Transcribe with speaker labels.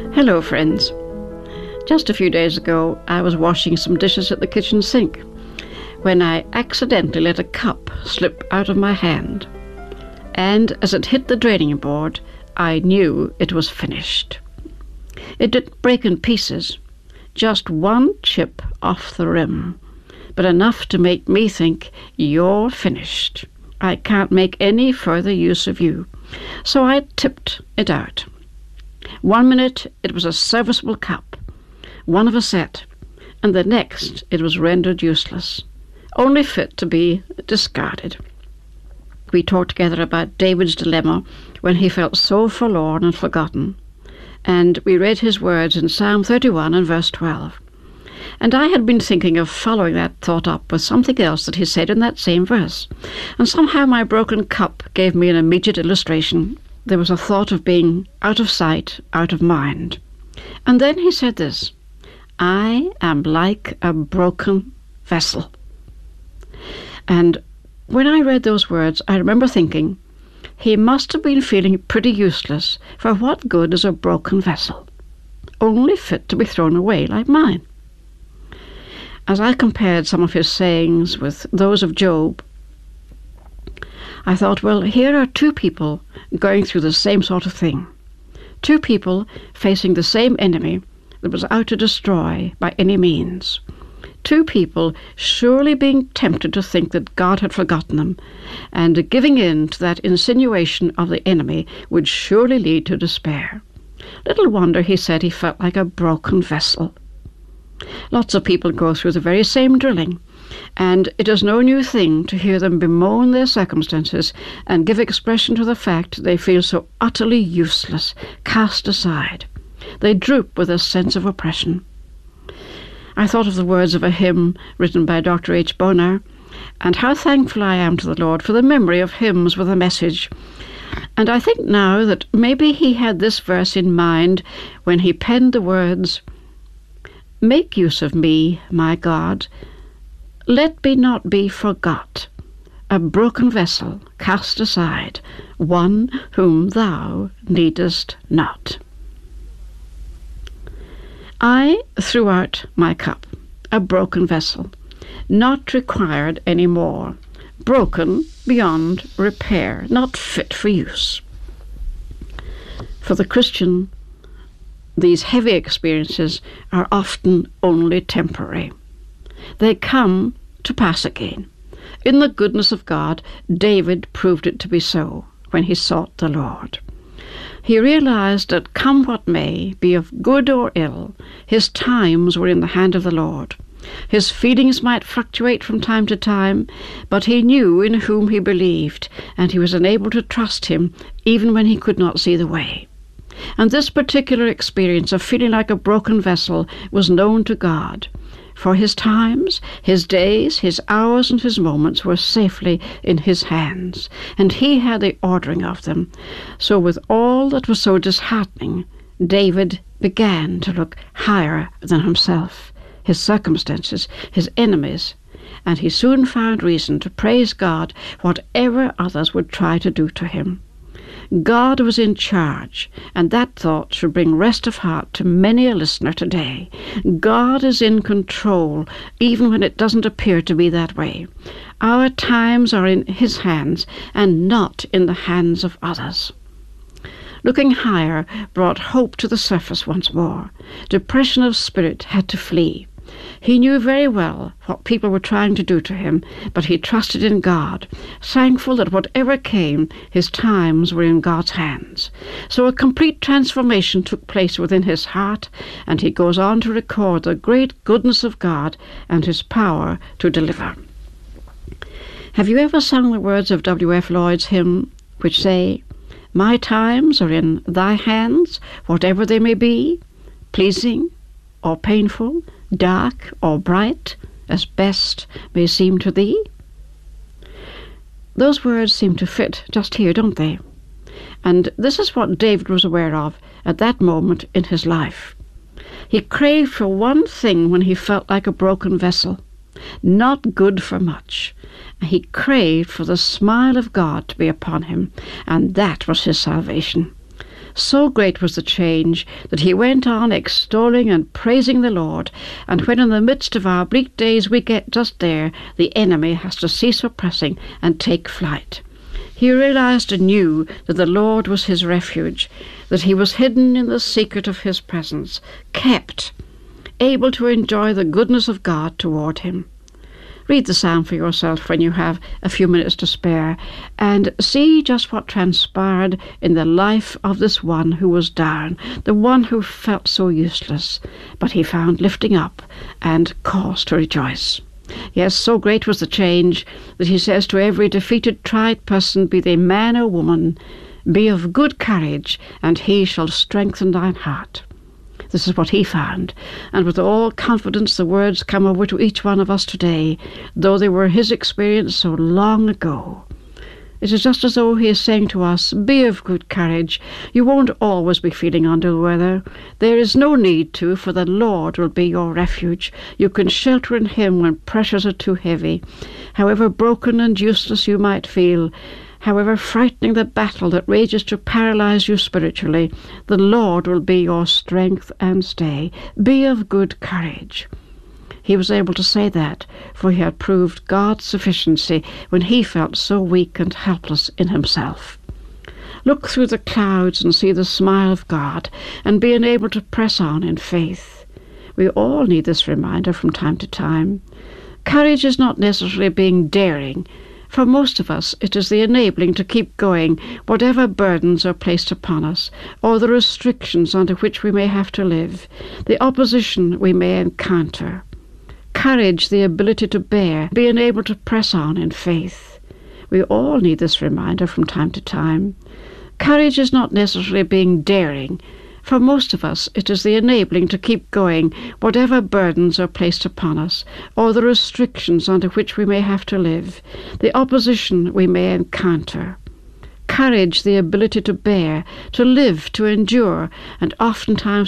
Speaker 1: Hello, friends. Just a few days ago, I was washing some dishes at the kitchen sink when I accidentally let a cup slip out of my hand. And as it hit the draining board, I knew it was finished. It didn't break in pieces, just one chip off the rim, but enough to make me think, "You're finished. I can't make any further use of you." So I tipped it out. 1 minute it was a serviceable cup, one of a set, and the next it was rendered useless, only fit to be discarded. We talked together about David's dilemma when he felt so forlorn and forgotten, and we read his words in Psalm 31 and verse 12. And I had been thinking of following that thought up with something else that he said in that same verse, and somehow my broken cup gave me an immediate illustration. There was a thought of being out of sight, out of mind. And then he said this, "I am like a broken vessel." And when I read those words, I remember thinking, he must have been feeling pretty useless, for what good is a broken vessel? Only fit to be thrown away like mine. As I compared some of his sayings with those of Job, I thought, well, here are two people going through the same sort of thing. Two people facing the same enemy that was out to destroy by any means. Two people surely being tempted to think that God had forgotten them, and giving in to that insinuation of the enemy would surely lead to despair. Little wonder he said he felt like a broken vessel. Lots of people go through the very same drilling, and it is no new thing to hear them bemoan their circumstances and give expression to the fact they feel so utterly useless, cast aside. They droop with a sense of oppression. I thought of the words of a hymn written by Dr. H. Bonar, and how thankful I am to the Lord for the memory of hymns with a message. And I think now that maybe he had this verse in mind when he penned the words, "Make use of me, my God. Let me not be forgot, a broken vessel cast aside, one whom thou needest not." I threw out my cup, a broken vessel, not required any more, broken beyond repair, not fit for use. For the Christian, these heavy experiences are often only temporary. They come to pass again. In the goodness of God, David proved it to be so when he sought the Lord. He realized that come what may, be of good or ill, his times were in the hand of the Lord. His feelings might fluctuate from time to time, but he knew in whom he believed, and he was enabled to trust him even when he could not see the way. And this particular experience of feeling like a broken vessel was known to God, for his times, his days, his hours, and his moments were safely in his hands, and he had the ordering of them. So with all that was so disheartening, David began to look higher than himself, his circumstances, his enemies, and he soon found reason to praise God whatever others would try to do to him. God was in charge, and that thought should bring rest of heart to many a listener today. God is in control, even when it doesn't appear to be that way. Our times are in his hands, and not in the hands of others. Looking higher brought hope to the surface once more. Depression of spirit had to flee. He knew very well what people were trying to do to him, but he trusted in God, thankful that whatever came, his times were in God's hands. So a complete transformation took place within his heart, and he goes on to record the great goodness of God and his power to deliver. Have you ever sung the words of W.F. Lloyd's hymn, which say, "My times are in thy hands, whatever they may be, pleasing or painful, dark or bright, as best may seem to thee"? Those words seem to fit just here, don't they? And this is what David was aware of at that moment in his life. He craved for one thing when he felt like a broken vessel, not good for much. He craved for the smile of God to be upon him, and that was his salvation. So great was the change that he went on extolling and praising the Lord, and when in the midst of our bleak days we get just there, the enemy has to cease oppressing and take flight. He realized anew that the Lord was his refuge, that he was hidden in the secret of his presence, kept, able to enjoy the goodness of God toward him. Read the psalm for yourself when you have a few minutes to spare, and see just what transpired in the life of this one who was down, the one who felt so useless, but he found lifting up and cause to rejoice. Yes, so great was the change that he says to every defeated, tried person, be they man or woman, be of good courage, and he shall strengthen thine heart. This is what he found, and with all confidence the words come over to each one of us today, though they were his experience so long ago. It is just as though he is saying to us, be of good courage. You won't always be feeling under the weather. There is no need to, for the Lord will be your refuge. You can shelter in him when pressures are too heavy. However broken and useless you might feel, however frightening the battle that rages to paralyze you spiritually, the Lord will be your strength and stay. Be of good courage. He was able to say that, for he had proved God's sufficiency when he felt so weak and helpless in himself. Look through the clouds and see the smile of God, and be enabled to press on in faith. We all need this reminder from time to time. Courage is not necessarily being daring. For most of us, it is the enabling to keep going, whatever burdens are placed upon us, or the restrictions under which we may have to live, the opposition we may encounter. Courage, the ability to bear, being able to press on in faith. We all need this reminder from time to time. Courage is not necessarily being daring. For most of us, it is the enabling to keep going, whatever burdens are placed upon us, or the restrictions under which we may have to live, the opposition we may encounter. Courage, the ability to bear, to live, to endure, and oftentimes